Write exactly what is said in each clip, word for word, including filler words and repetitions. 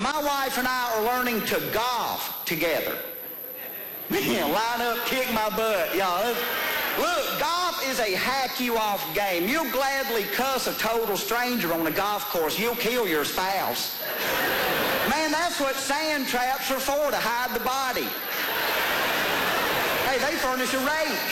My wife and I are learning to golf together. Man, line up, kick my butt, y'all. Look, golf is a hack-you-off game. You'll gladly cuss a total stranger on a golf course. You'll kill your spouse. Man, that's what sand traps are for, to hide the body. Hey, they furnish a rake.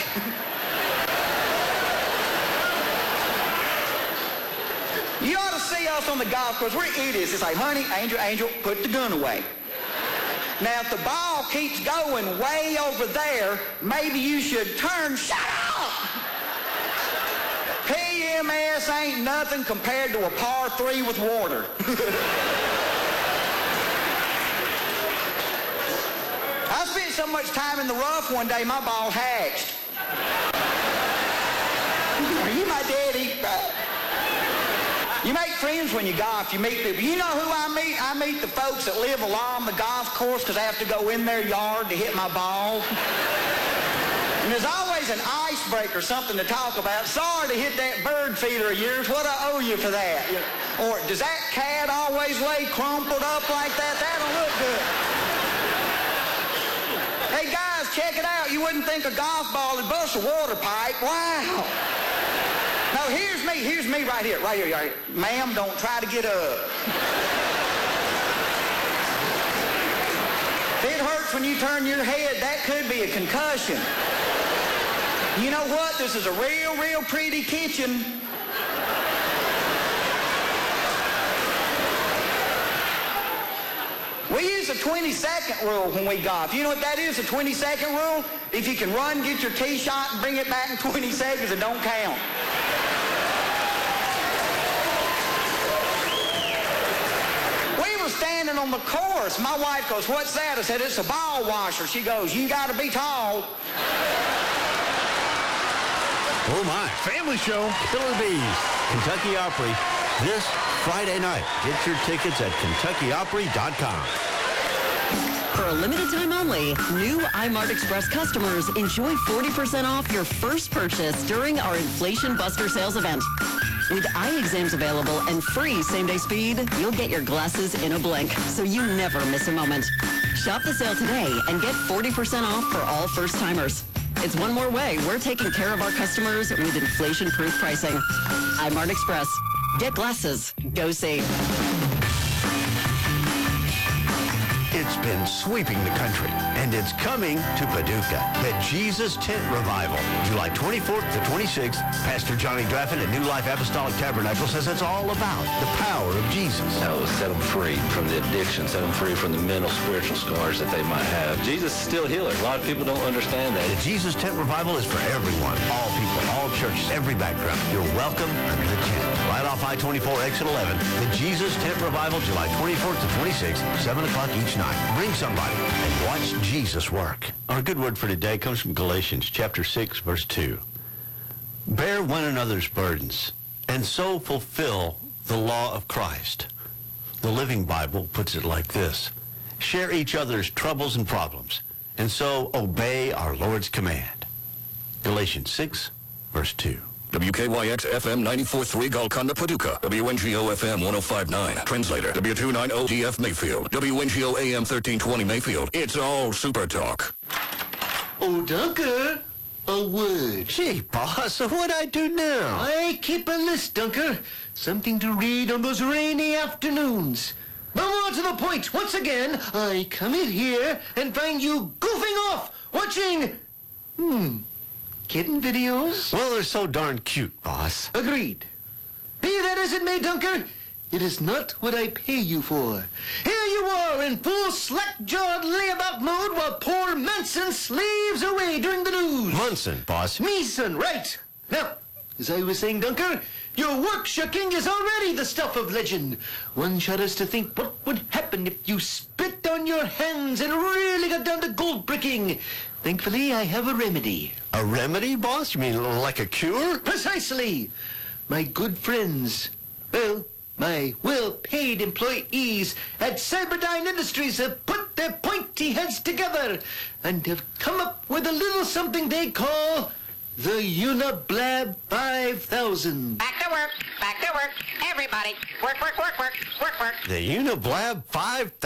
You ought to see us on the golf course. We're idiots. It's like, honey, Angel, Angel, put the gun away. Now, if the ball keeps going way over there, maybe you should turn. Shut up! P M S ain't nothing compared to a par three with water. I spent so much time in the rough one day, my ball hatched. Are you my daddy? You make friends when you golf. You meet people. You know who I meet? I meet the folks that live along the golf course because I have to go in their yard to hit my ball. And there's always an icebreaker, something to talk about. Sorry to hit that bird feeder of yours. What I owe you for that? You know, or does that cat always lay crumpled up like that? That don't look good. Hey, guys, check it out. You wouldn't think a golf ball would bust a water pipe. Wow. No, here's me. Here's me right here. Right here. Right here. Ma'am, don't try to get up. If it hurts when you turn your head, that could be a concussion. You know what? This is a real, real pretty kitchen. We use a twenty-second rule when we golf. You know what that is, a twenty-second rule? If you can run, get your tee shot, and bring it back in twenty seconds, it don't count. We were standing on the course. My wife goes, what's that? I said, it's a ball washer. She goes, you got to be tall. Oh, my. Family show. Killer Bees, Kentucky Opry, this Friday night. Get your tickets at Kentucky Opry dot com. For a limited time only, new iMart Express customers enjoy forty percent off your first purchase during our Inflation Buster sales event. With eye exams available and free same-day speed, you'll get your glasses in a blink, so you never miss a moment. Shop the sale today and get forty percent off for all first-timers. It's one more way we're taking care of our customers with inflation-proof pricing. iMart Express. Get glasses. Go see. It's been sweeping the country, and it's coming to Paducah. The Jesus Tent Revival, July twenty-fourth to twenty-sixth. Pastor Johnny Draffin at New Life Apostolic Tabernacle says it's all about the power of Jesus. That will set them free from the addiction, set them free from the mental, spiritual scars that they might have. Jesus is still a healer. A lot of people don't understand that. The Jesus Tent Revival is for everyone, all people, all churches, every background. You're welcome under the tent. Right off I twenty-four, exit eleven. The Jesus Tent Revival, July twenty-fourth to twenty-sixth, seven o'clock each night. Bring somebody and watch Jesus work. Our good word for today comes from Galatians chapter six, verse two. Bear one another's burdens, and so fulfill the law of Christ. The Living Bible puts it like this. Share each other's troubles and problems, and so obey our Lord's command. Galatians six, verse two. W K Y X F M ninety-four point three Golconda, Paducah. W N G O F M one oh five point nine. Translator. W two ninety D F Mayfield. W N G O A M thirteen twenty Mayfield. It's all Super Talk. Oh, Dunker, a word. Gee, boss, what'd I do now? I keep a list, Dunker. Something to read on those rainy afternoons. But more to the point, once again, I come in here and find you goofing off, watching... Hmm... kitten videos? Well, they're so darn cute, boss. Agreed. Be that as it may, Dunker, it is not what I pay you for. Here you are in full slack-jawed layabout mode while poor Manson slaves away during the news. Munson, boss. Meeson, right. Now, as I was saying, Dunker, your work shucking is already the stuff of legend. One shudders to think what would happen if you spit on your hands and really got down to gold bricking. Thankfully, I have a remedy. A remedy, boss? You mean like a cure? Precisely. My good friends, well, my well-paid employees at Cyberdyne Industries have put their pointy heads together and have come up with a little something they call the Uniblab five thousand. Back to work, back to work, everybody. Work, work, work, work, work, work. The Uniblab five thousand.